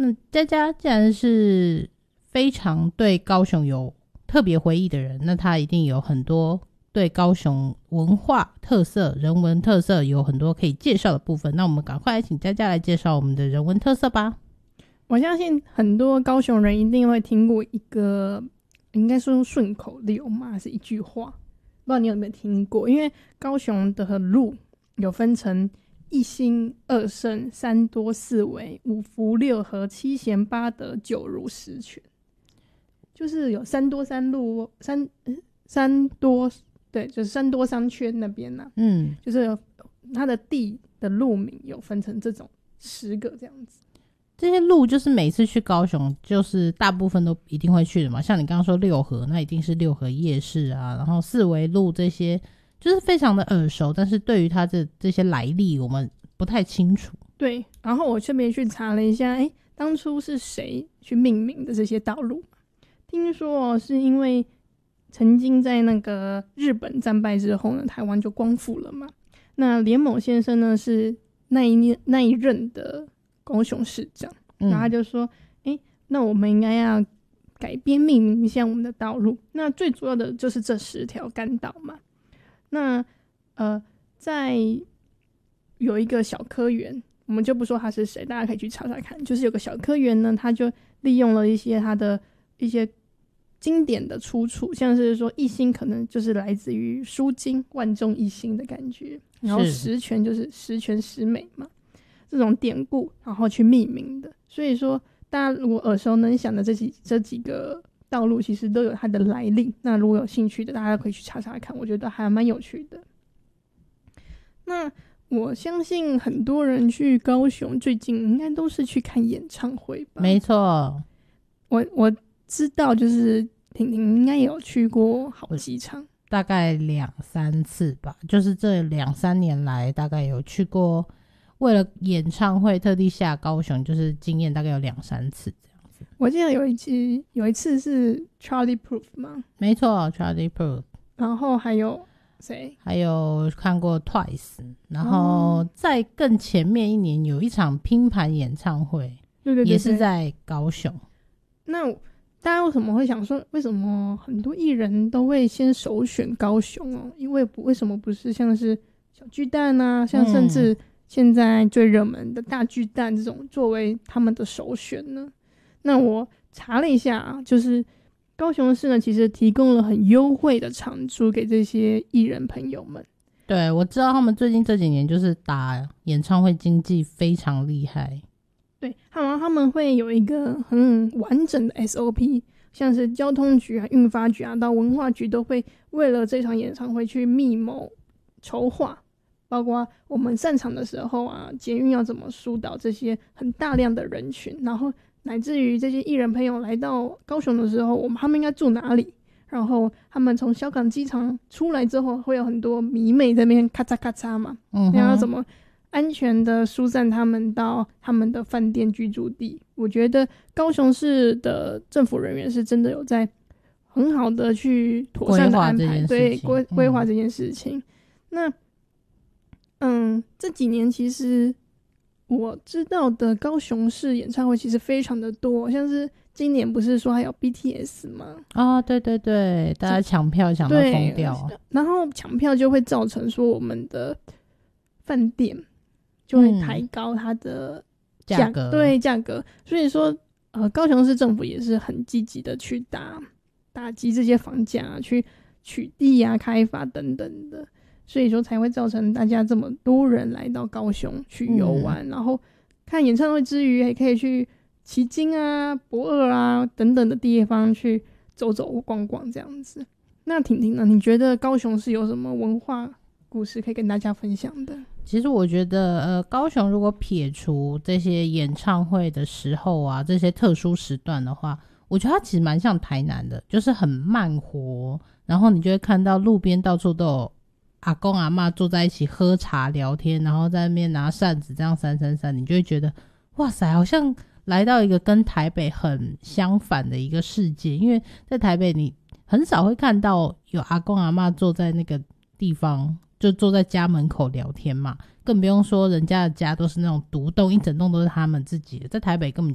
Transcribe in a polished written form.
那佳佳既然是非常对高雄有特别回忆的人，那他一定有很多对高雄文化特色、人文特色有很多可以介绍的部分。那我们赶快来请佳佳来介绍我们的人文特色吧。 我相信很多高雄人一定会听过一个，应该说顺口溜嘛，是一句话，不知道你有没有听过？因为高雄的路有分成一心二圣三多四维五福六和七贤八德九如十全，就是有三多三路三多，对，就是三多商圈那边啊，就是它的地的路名有分成这种10个这样子。 这些路就是每次去高雄就是大部分都一定会去的嘛，像你刚刚说六合，那一定是六合夜市啊，然后四维路这些就是非常的耳熟，但是对于它的这些来历我们不太清楚。 对，然后我特别去查了一下，当初是谁去命名的这些道路？听说是因为曾经在那个日本战败之后呢，台湾就光复了嘛。那连某先生呢是那一任的高雄市长，然后他就说，那我们应该要改编命名一下我们的道路。那最主要的就是这10条干道嘛。那在有一个小科员，我们就不说他是谁，大家可以去查查看。就是有个小科员呢，他就利用了一些他的一些经典的出处，像是说一心可能就是来自于《书经》万众一心的感觉，然后十全就是十全十美嘛，这种典故然后去命名的。所以说大家如果耳熟能详的这几个道路其实都有它的来历，那如果有兴趣的大家可以去查查看，我觉得还蛮有趣的。那我相信很多人去高雄最近应该都是去看演唱会吧？ 没错， 我知道就是婷婷应该也有去过好几场， 大概2-3次吧，就是这2-3年来大概有去过，为了演唱会特地下高雄，就是经验大概有2-3次这样子。 我记得有一次是 Charlie Puth 吗？ 没错， Charlie Puth， 然后还有谁？ 还有看过 Twice， 然后在更前面一年有一场拼盘演唱会， 对， 也是在高雄。 那大家为什么会想说，为什么很多艺人都会先首选高雄哦？因为为什么不是像是小巨蛋啊，像甚至现在最热门的大巨蛋这种作为他们的首选呢？那我查了一下啊，就是高雄市呢其实提供了很优惠的场租给这些艺人朋友们。 对，我知道他们最近这几年就是打演唱会经济非常厉害。 对，他们会有一个很完整的 SOP， 像是交通局啊、运发局啊到文化局都会为了这场演唱会去密谋筹划，包括我们散场的时候啊，捷运要怎么疏导这些很大量的人群，然后乃至于这些艺人朋友来到高雄的时候，他们应该住哪里，然后他们从小港机场出来之后会有很多迷妹在那边咔嚓咔嚓嘛，然后怎么安全的疏散他们到他们的饭店居住地。我觉得高雄市的政府人员是真的有在很好的去妥善的安排，对，规划这件事情。那这几年其实我知道的高雄市演唱会其实非常的多，像是今年不是说还有 BTS 吗？ 对对对，大家抢票抢到疯掉， 然后抢票就会造成说我们的饭店就会抬高它的价格，对，价格。所以说高雄市政府也是很积极的去打击这些房价，去取缔啊、开发等等的，所以说才会造成大家这么多人来到高雄去游玩，然后看演唱会之余也可以去旗津啊、駁二啊等等的地方去走走逛逛这样子。那婷婷呢？你觉得高雄是有什么文化故事可以跟大家分享的？ 其实我觉得高雄如果撇除这些演唱会的时候啊，这些特殊时段的话，我觉得它其实蛮像台南的，就是很慢活，然后你就会看到路边到处都有阿公阿嬷坐在一起喝茶聊天，然后在那边拿扇子这样扇，你就会觉得哇塞，好像来到一个跟台北很相反的一个世界。因为在台北你很少会看到有阿公阿嬷坐在那个地方，就坐在家门口聊天嘛，更不用说人家的家都是那种独栋，一整栋都是他们自己的，在台北根本